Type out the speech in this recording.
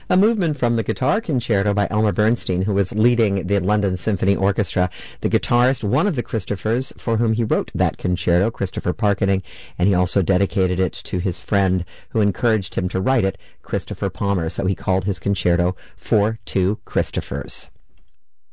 A movement from the Guitar Concerto by Elmer Bernstein, who was leading the London Symphony Orchestra. The guitarist, one of the Christophers for whom he wrote that concerto, Christopher Parkening, and he also dedicated it to his friend who encouraged him to write it, Christopher Palmer. So he called his concerto For Two Christophers.